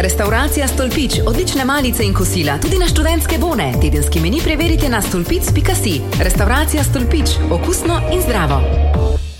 Restavracija Stolpič, odlične malice in kosila, tudi na študentske bone. Tedenski meni preverite na stolpic.si. Restavracija Stolpič, okusno in zdravo.